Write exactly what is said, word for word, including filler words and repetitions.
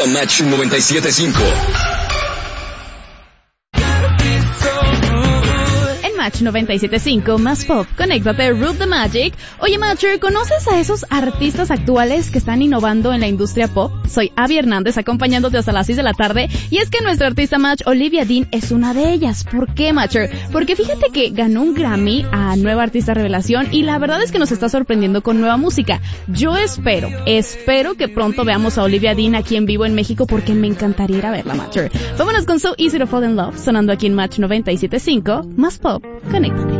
a Match noventa y siete punto cinco. Match noventa y siete punto cinco más pop, conéctate, Root the Magic. Oye, Matcher, ¿conoces a esos artistas actuales que están innovando en la industria pop? Soy Abby Hernández, acompañándote hasta las seis de la tarde, y es que nuestra artista Match, Olivia Dean, es una de ellas. ¿Por qué, Matcher? Porque fíjate que ganó un Grammy a Nueva Artista Revelación, y la verdad es que nos está sorprendiendo con nueva música. Yo espero, espero que pronto veamos a Olivia Dean aquí en vivo en México, porque me encantaría ir a verla, Matcher. Vámonos con So Easy to Fall in Love, sonando aquí en Match noventa y siete punto cinco más pop. Conéctate.